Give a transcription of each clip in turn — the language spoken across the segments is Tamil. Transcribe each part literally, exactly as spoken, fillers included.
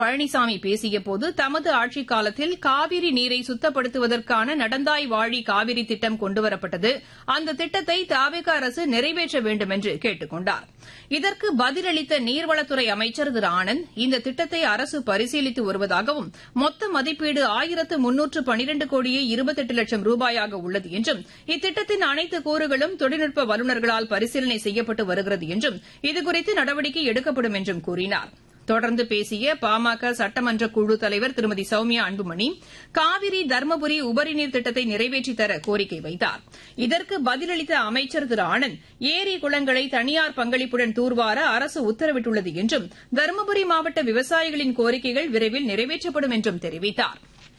பழனிசாமி பேசியபோது தமது ஆட்சிக் காலத்தில் காவிரி நீரை சுத்தப்படுத்துவதற்கான நடந்தாய் வாழி காவிரி திட்டம் கொண்டுவரப்பட்டது. அந்த திட்டத்தை தவிக அரசு நிறைவேற்ற வேண்டும் என்று கேட்டுக் கொண்டார். இதற்கு பதிலளித்த நீர்வளத்துறை அமைச்சர் திரு ஆனந்த், இந்த திட்டத்தை அரசு பரிசீலித்து வருவதாகவும் மொத்த மதிப்பீடு ஆயிரத்து முன்னூற்று பனிரண்டு கோடியே இருபத்தெட்டு லட்சம் ரூபாயாக உள்ளது என்றும் இத்திட்டத்தின் அனைத்து கூறுகளும் தொழில்நுட்ப வல்லுநர்களால் பரிசீலனை செய்யப்பட்டு வருகிறது என்றும் இதுகுறித்து நடவடிக்கை எடுக்கப்படும் என்றும் கூறினார். தொடர்ந்து பேசிய பாமக சட்டமன்ற குழு தலைவர் திருமதி சௌமியா அன்புமணி, காவிரி தர்மபுரி உபரிநீர் திட்டத்தை நிறைவேற்றித் தர கோரிக்கை வைத்தார். இதற்கு பதிலளித்த அமைச்சர் திரு ஆனந்த், ஏரி குளங்களை தனியார் பங்களிப்புடன் தூர்வார அரசு உத்தரவிட்டுள்ளது என்றும் தருமபுரி மாவட்ட விவசாயிகளின் கோரிக்கைகள் விரைவில் நிறைவேற்றப்படும் என்றும் தெரிவித்தார்.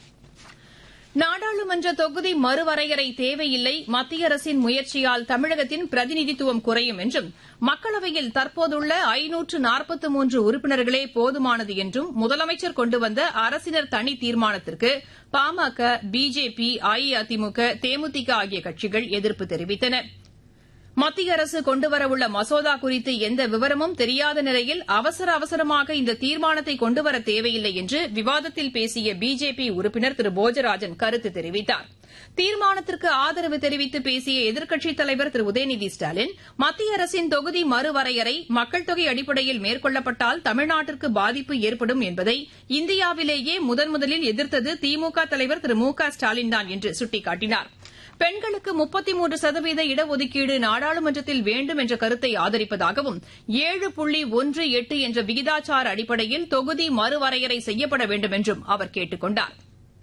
நாடாளுமன்ற தொகுதி மறுவரையறை தேவையில்லை, மத்திய அரசின் முயற்சியால் தமிழகத்தின் பிரதிநிதித்துவம் குறையும் என்றும் மக்களவையில் தற்போதுள்ள ஐநூற்று நாற்பத்து மூன்று உறுப்பினர்களே போதுமானது என்றும் முதலமைச்சர் கொண்டுவந்த அரசினர் தனி தீர்மானத்திற்கு பாமக, பிஜேபி, அஇஅதிமுக, தேமுதிக ஆகிய கட்சிகள் எதிர்ப்பு தெரிவித்தன. மத்திய அரசு கொண்டுவரவுள்ள மசோதா குறித்து எந்த விவரமும் தெரியாத நிலையில் அவசர அவசரமாக இந்த தீர்மானத்தை கொண்டுவர தேவையில்லை என்று விவாதத்தில் பேசிய பிஜேபி உறுப்பினர் திரு போஜராஜன் கருத்து தெரிவித்தார். தீர்மானத்திற்கு ஆதரவு தெரிவித்து பேசிய எதிர்க்கட்சித் தலைவர் திரு உதயநிதி ஸ்டாலின், மத்திய அரசின் தொகுதி மறுவரையறை மக்கள் தொகை அடிப்படையில் மேற்கொள்ளப்பட்டால் தமிழ்நாட்டிற்கு பாதிப்பு ஏற்படும் என்பதை இந்தியாவிலேயே முதன் முதலில் எதிர்த்தது திமுக தலைவர் திரு மு க ஸ்டாலின்தான் என்று சுட்டிக்காட்டினார். பெண்களுக்கு முப்பத்தி மூன்று சதவீத இடஒதுக்கீடு நாடாளுமன்றத்தில் வேண்டும் என்ற கருத்தை ஆதரிப்பதாகவும் ஏழு புள்ளி ஒன்று எட்டு என்ற விகிதாச்சார அடிப்படையில் தொகுதி மறுவரையறை செய்யப்பட வேண்டும் என்றும் அவர் கேட்டுக் கொண்டார்.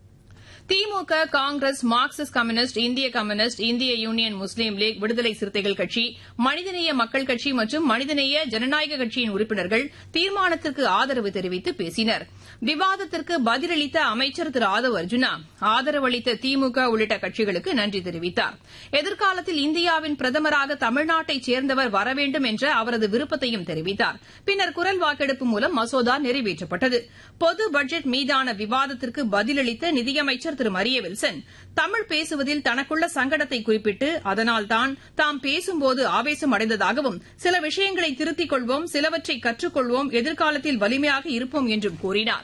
திமுக, காங்கிரஸ், மார்க்சிஸ்ட் கம்யூனிஸ்ட், இந்திய கம்யூனிஸ்ட், இந்திய யூனியன் முஸ்லீம் லீக், விடுதலை சிறுத்தைகள் கட்சி, மனிதநேய மக்கள் கட்சி மற்றும் மனிதநேய ஜனநாயக கட்சியின் உறுப்பினர்கள் தீர்மானத்திற்கு ஆதரவு தெரிவித்து பேசினர். விவாதத்திற்கு பதிலளித்த அமைச்சர் திரு ஆதவ் அர்ஜுனா, ஆதரவு அளித்த திமுக உள்ளிட்ட கட்சிகளுக்கு நன்றி தெரிவித்தார். எதிர்காலத்தில் இந்தியாவின் பிரதமராக தமிழ்நாட்டைச் சேர்ந்தவர் வர வேண்டும் என்ற அவரது விருப்பத்தையும் தெரிவித்தார். பின்னர் குரல் வாக்கெடுப்பு மூலம் மசோதா நிறைவேற்றப்பட்டது. பொது பட்ஜெட் மீதான விவாதத்திற்கு பதிலளித்த நிதியமைச்சர் திரு மரிய வில்சன், தமிழ் பேசுவதில் தனக்குள்ள சங்கடத்தை குறிப்பிட்டு அதனால்தான் தாம் பேசும்போது ஆவேசம் அடைந்ததாகவும் சில விஷயங்களை திருத்திக் கொள்வோம், சிலவற்றை கற்றுக்கொள்வோம், எதிர்காலத்தில் வலிமையாக இருப்போம் என்றும் கூறினார்.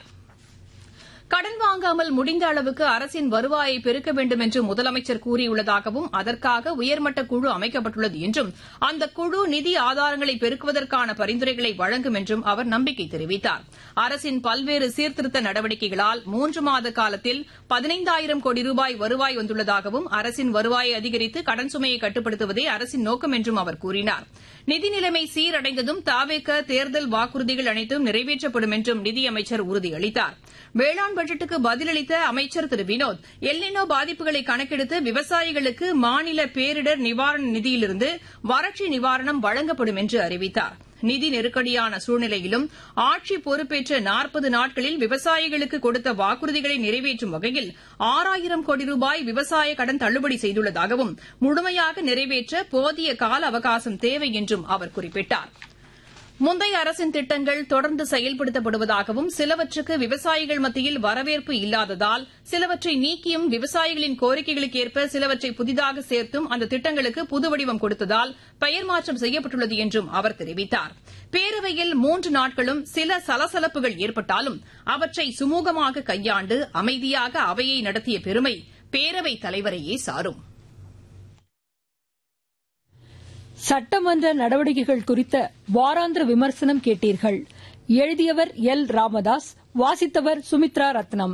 கடன் வாங்காமல் முடிந்த அளவுக்கு அரசின் வருவாயை பெருக்க வேண்டும் என்று முதலமைச்சர் கூறியுள்ளதாகவும் அதற்காக உயர்மட்ட குழு அமைக்கப்பட்டுள்ளது என்றும் அந்த குழு நிதி ஆதாரங்களை பெருக்குவதற்கான பரிந்துரைகளை வழங்கும் என்றும் அவர் நம்பிக்கை தெரிவித்தார். அரசின் பல்வேறு சீர்திருத்த நடவடிக்கைகளால் மூன்று மாத காலத்தில் பதினைந்தாயிரம் கோடி ரூபாய் வருவாய் வந்துள்ளதாகவும் அரசின் வருவாயை அதிகரித்து கடன் சுமையை கட்டுப்படுத்துவதே அரசின் நோக்கம் என்றும் அவர் கூறினார். நிதி நிலைமை சீரடைந்ததும் தவிக தேர்தல் வாக்குறுதிகள் அனைத்தும் நிறைவேற்றப்படும் என்றும் நிதியமைச்சர் உறுதியளித்தார். வேளாண் பட்ஜெட்டுக்கு பதிலளித்த அமைச்சர் திரு வினோத், எல்னினோ பாதிப்புகளை கணக்கெடுத்து விவசாயிகளுக்கு மாநில பேரிடர் நிவாரண நிதியிலிருந்து வறட்சி நிவாரணம் வழங்கப்படும் என்று அறிவித்தார். நிதி நெருக்கடியான சூழ்நிலையிலும் ஆட்சி பொறுப்பேற்ற நாற்பது நாட்களில் விவசாயிகளுக்கு கொடுத்த வாக்குறுதிகளை நிறைவேற்றும் வகையில் ஆறாயிரம் கோடி ரூபாய் விவசாய கடன் தள்ளுபடி செய்துள்ளதாகவும் முழுமையாக நிறைவேற்ற போதிய கால அவகாசம் தேவை என்றும் அவர் குறிப்பிட்டார். முந்தைய அரசின் திட்டங்கள் தொடர்ந்து செயல்படுத்தப்படுவதாகவும் சிலவற்றுக்கு விவசாயிகள் மத்தியில் வரவேற்பு இல்லாததால் சிலவற்றை நீக்கியும் விவசாயிகளின் கோரிக்கைகளுக்கு ஏற்ப சிலவற்றை புதிதாக சேர்த்தும் அந்த திட்டங்களுக்கு புதுவடிவம் கொடுத்ததால் பெயர் மாற்றம் செய்யப்பட்டுள்ளது என்றும் அவர் தெரிவித்தார். பேரவையில் மூன்று நாட்களும் சில சலசலப்புகள் ஏற்பட்டாலும் அவற்றை சுமூகமாக கையாண்டு அமைதியாக அவையை நடத்திய பெருமை பேரவைத் தலைவரையே சாரும். சட்டமன்ற நடவடிக்கைகள் குறித்த வாராந்திர விமர்சனம் கேட்டீர்கள். எழுதியவர் எல் ராமதாஸ், வாசித்தவர் சுமித்ரா ரத்னம்.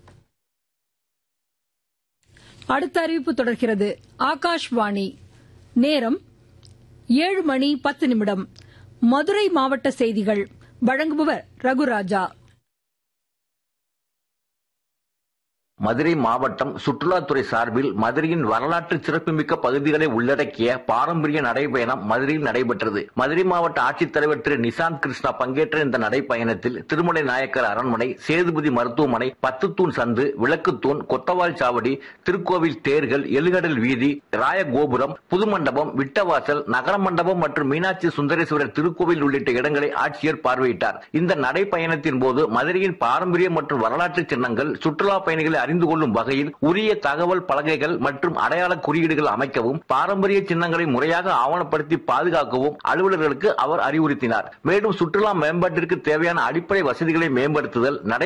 அடுத்த அறிவிப்பு தொடர்கிறது. ஆகாஷ்வாணி. நேரம் ஏழு மணி பத்து நிமிடம். மதுரை மாவட்ட செய்திகள் வழங்குபவர் ரகுராஜா. மதுரை மாவட்டம் சுற்றுலாத்துறை சார்பில் மதுரையின் வரலாற்று சிறப்புமிக்க பகுதிகளை உள்ளடக்கிய பாரம்பரிய நடைபயணம் மதுரையில் நடைபெற்றது. மதுரை மாவட்ட ஆட்சித்தலைவர் திரு நிசாந்த் கிருஷ்ணா பங்கேற்ற இந்த நடைப்பயணத்தில் திருமலை நாயக்கர் அரண்மனை, சேதுபதி மருத்துவமனை, பத்துத்தூண் சந்து, விளக்குத்தூண், கொத்தவால் சாவடி, திருக்கோவில் தேர்கள், எழுகடல் வீதி, ராயகோபுரம், புதுமண்டபம், விட்டவாசல், நகர மண்டபம் மற்றும் மீனாட்சி சுந்தரேஸ்வரர் திருக்கோவில் உள்ளிட்ட இடங்களை ஆட்சியர் பார்வையிட்டார். இந்த நடைப்பயணத்தின் போது மதுரையின் பாரம்பரிய மற்றும் வரலாற்று சின்னங்கள், சுற்றுலா பயணிகளை அறிந்து கொள்ளும் வகையில் உரிய தகவல் பலகைகள் மற்றும் அடையாள குறியீடுகள் அமைக்கவும், பாரம்பரிய சின்னங்களை முறையாக ஆவணப்படுத்தி பாதுகாக்கவும் அலுவலர்களுக்கு அவர் அறிவுறுத்தினார். மேலும் சுற்றுலா மேம்பாட்டிற்கு தேவையான அடிப்படை வசதிகளை மேம்படுத்துதல்,